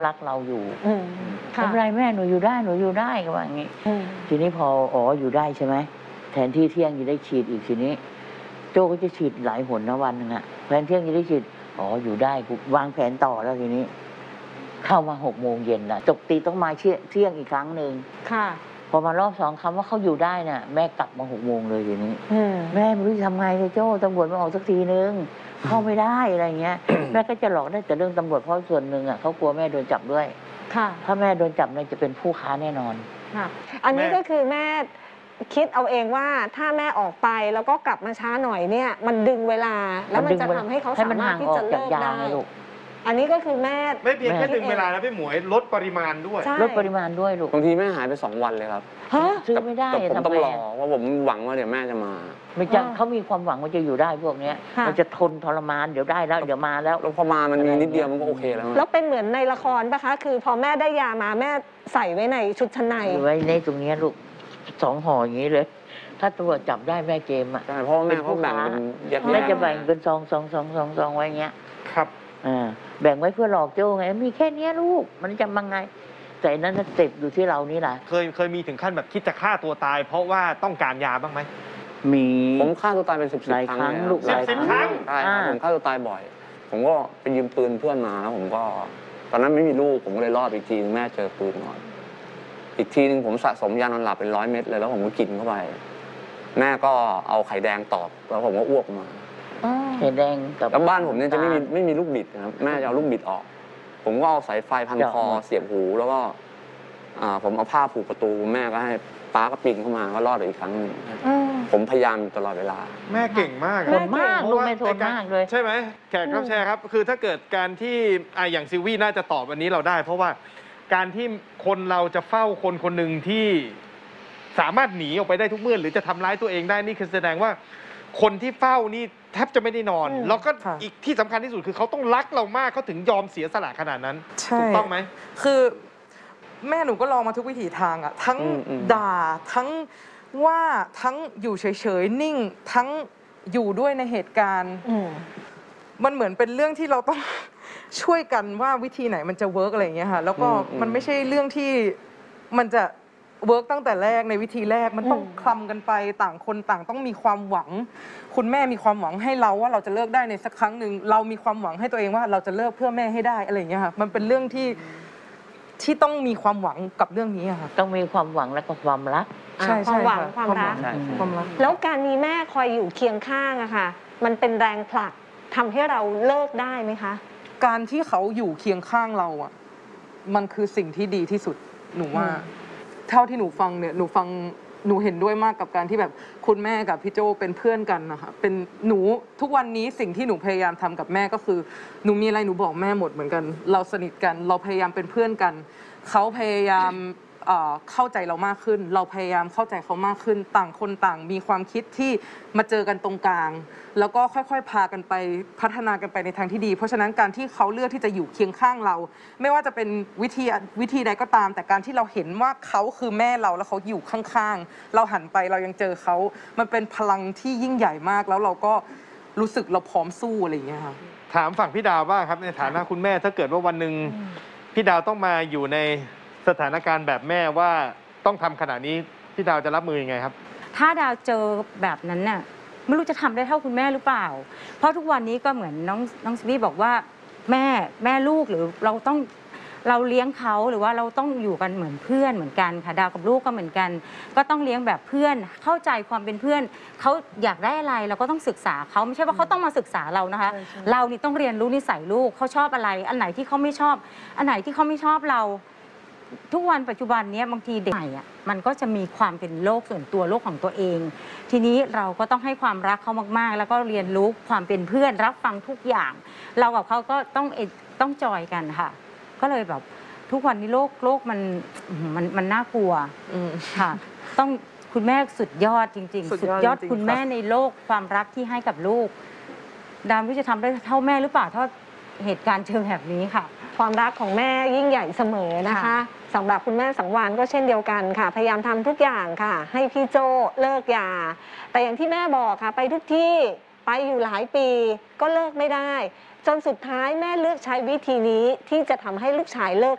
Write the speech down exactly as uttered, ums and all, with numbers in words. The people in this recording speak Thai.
รักเราอยู่ไม่เป็นไรแม่หนูอยู่ได้หนูอยู่ได้ก็ว่าอย่างนี้ทีนี้พออ๋ออยู่ได้ใช่ไหมแทนที่เที่ยงจะได้ฉีดอีกทีนี้โจ้ก็จะฉีดหลายหนนะวันนึงอะแทนเที่ยงจะได้ฉีดอ๋ออยู่ได้วางแผนต่อแล้วทีนี้เข้ามาหกโมงเย็นนะจบตีต้องมาเที่ยงอีกครั้งหนึ่งค่ะพอมารอบสองคำว่าเขาอยู่ได้น่ะแม่กลับมาหกโมงเลยทีนี้แม่ไม่รู้จะทำไงเลยโจ้ตำรวจมาออกสักทีนึงเข้าไม่ได้อะไรเงี้ยแม่ก็จะหลอกได้แต่เรื่องตำรวจเพราะส่วนหนึ่งอ่ะเขากลัวแม่โดนจับด้วยค่ะถ้าแม่โดนจับเนี่ยจะเป็นผู้ค้าแน่นอนค่ะอันนี้ก็คือแม่คิดเอาเองว่าถ้าแม่ออกไปแล้วก็กลับมาช้าหน่อยเนี่ยมันดึงเวลาแล้วมันจะทำให้เขาสามารถที่จะเลิกได้อันนี้ก็คือแม่ไม่เพียงแค่ดึงเวลาแล้วพี่หมวยลดปริมาณด้วยลดปริมาณด้วยลูกบางทีแม่หายไปสองวันเลยครับซื้อไม่ได้ผมต้องรอว่าผมหวังว่าเดี๋ยวแม่จะมาไม่จังเขามีความหวังว่าจะอยู่ได้พวกนี้มันจะทนทรมานเดี๋ยวได้แล้วเดี๋ยวมาแล้วแล้วพอมามันมีนิดเดียวมันก็โอเคแล้วแล้วเป็นเหมือนในละครปะคะคือพอแม่ได้ยามาแม่ใส่ไว้ในชุดชั้นในไว้ในตรงนี้ลูกสองห่ออย่างนี้เลยถ้าตำรวจจับได้แม่เกมอ่ะใช่เพราะแม่เขาแบ่งเป็นแยกแม่จะแบ่งเป็นซองซองซองซองซองไว้เงี้ยครับอ่าแบ่งไว้เพื่อหลอกโจ้ไงมีแค่นี้ลูกมันจะมังไงแต่นั้นเจ็บอยู่ที่เรานี่แหละเคยเคยมีถึงขั้นแบบคิดจะฆ่าตัวตายเพราะว่าต้องการยาบ้างไหมมีผมฆ่าตัวตายเป็นสิบสิบครั้งลูกสิบสิบครั้งใช่ผมฆ่าตัวตายบ่อยผมก็ไปยืมปืนเพื่อนมาแล้วผมก็ตอนนั้นไม่มีลูกผมก็เลยรอดอีกทีแม่เจอปืนก่อนอีกทีนึงผมสะสมยานอนหลับเป็นร้อยเม็ดเลยแล้วผมก็กินเข้าไปแม่ก็เอาไข่แดงตอกแล้วผมก็อ้วกมาไข่แดงกับแล้วบ้านผมเนี่ยจะไม่มีไม่มีลูกบิดนะครับแม่จะเอาลูกบิดออกผมก็เอาสายไฟพันคอเสียบหูแล้วก็ผมเอาผ้าผูกประตูแม่ก็ให้ป้าก็ปีนเข้ามาก็รอดอีกครั้งนึงผมพยายามตลอดเวลาแม่เก่งมากทนมากลูกแม่ทนมากเลยใช่ไหมแขกรับแชร์ครับคือถ้าเกิดการที่อย่างซิวี่น่าจะตอบวันนี้เราได้เพราะว่าการที่คนเราจะเฝ้าคนคนหนึ่งที่สามารถหนีออกไปได้ทุกเมื่อหรือจะทำร้ายตัวเองได้นี่คือแสดงว่าคนที่เฝ้านี่แทบจะไม่ได้นอนแล้วก็อีกที่สำคัญที่สุดคือเขาต้องรักเรามากเขาถึงยอมเสียสละขนาดนั้นถูกต้องไหมคือแม่หนูก็ลองมาทุกวิถีทางอะทั้งด่าทั้งว่าทั้งอยู่เฉยๆนิ่งทั้งอยู่ด้วยในเหตุการณ์มันเหมือนเป็นเรื่องที่เราต้องช่วยกันว่าวิธีไหนมันจะเวิร์กอะไรอย่างเงี้ยค่ะแล้วก็มันไม่ใช่เรื่องที่มันจะเวิร์กตั้งแต่แรกในวิธีแรกมันต้องคลำกันไปต่างคนต่างต้องมีความหวังคุณแม่มีความหวังให้เราว่าเราจะเลิกได้ในสักครั้งหนึ่งเรามีความหวังให้ตัวเองว่าเราจะเลิกเพื่อแม่ให้ได้อะไรอย่างเงี้ยค่ะมันเป็นเรื่องที่ที่ต้องมีความหวังกับเรื่องนี้ค่ะต้องมีความหวังและก็ความรักใช่ความหวังความรักความรักแล้วการมีแม่คอยอยู่เคียงข้างอะค่ะมันเป็นแรงผลักทำให้เราเลิกได้ไหมคะการที่เขาอยู่เคียงข้างเราอะมันคือสิ่งที่ดีที่สุดหนูว่าเท่าที่หนูฟังเนี่ยหนูฟังหนูเห็นด้วยมากกับการที่แบบคุณแม่กับพี่โจเป็นเพื่อนกันนะคะเป็นหนูทุกวันนี้สิ่งที่หนูพยายามทำกับแม่ก็คือหนูมีอะไรหนูบอกแม่หมดเหมือนกันเราสนิทกันเราพยายามเป็นเพื่อนกันเขาพยายามเข้าใจเรามากขึ้นเราพยายามเข้าใจเขามากขึ้นต่างคนต่างมีความคิดที่มาเจอกันตรงกลางแล้วก็ค่อยๆพากันไปพัฒนากันไปในทางที่ดีเพราะฉะนั้นการที่เขาเลือกที่จะอยู่เคียงข้างเราไม่ว่าจะเป็นวิธีวิธีใดก็ตามแต่การที่เราเห็นว่าเขาคือแม่เราแล้วเขาอยู่ข้างๆเราหันไปเรายังเจอเขามันเป็นพลังที่ยิ่งใหญ่มากแล้วเราก็รู้สึกเราพร้อมสู้อะไรอย่างเงี้ยค่ะถามฝั่งพี่ดาวบ้างครับในฐานะคุณแม่ถ้าเกิดว่าวันหนึ่งพี่ดาวต้องมาอยู่ในสถานการณ์แบบแม่ว่าต้องทำขนาดนี้พี่ดาวจะรับมือยังไงครับถ้าดาวเจอแบบนั้นน่ะไม่รู้จะทำได้เท่าคุณแม่หรือเปล่าเพราะทุกวันนี้ก็เหมือนน้องน้องสวีบอกว่าแม่แม่ลูกหรือเราต้องเราเลี้ยงเขาหรือว่าเราต้องอยู่กันเหมือนเพื่อนเหมือนกันค่ะดาวกับลูกก็เหมือนกันก็ต้องเลี้ยงแบบเพื่อนเข้าใจความเป็นเพื่อนเขาอยากได้อะไรเราก็ต้องศึกษาเขาไม่ใช่ว่าเขาต้องมาศึกษาเรานะคะเรานี่ต้องเรียนรู้นิสัยลูกเขาชอบอะไรอันไหนที่เขาไม่ชอบอันไหนที่เขาไม่ชอบเราทุกวันปัจจุบันนี้บางทีเด็กใหม่อ่ะมันก็จะมีความเป็นโลกส่วนตัวโลกของตัวเองทีนี้เราก็ต้องให้ความรักเขามากๆแล้วก็เรียนรู้ความเป็นเพื่อนรับฟังทุกอย่างเรากับเขาก็ต้องต้องจอยกันค่ะก็เลยแบบทุกวันนี้โลกโลกมันมันมันน่ากลัวค่ะต้องคุณแม่สุดยอดจริงๆสุดยอดคุณแม่ในโลกความรักที่ให้กับลูกดาวไม่รู้จะทำได้เท่าแม่หรือเปล่าถ้าเหตุการณ์เชิงแบบนี้ค่ะความรักของแม่ยิ่งใหญ่เสมอนะคะสำหรับคุณแม่สังวาลก็เช่นเดียวกันค่ะพยายามทำทุกอย่างค่ะให้พี่โจเลิกยาแต่อย่างที่แม่บอกค่ะไปทุกที่ไปอยู่หลายปีก็เลิกไม่ได้จนสุดท้ายแม่เลือกใช้วิธีนี้ที่จะทำให้ลูกชายเลิก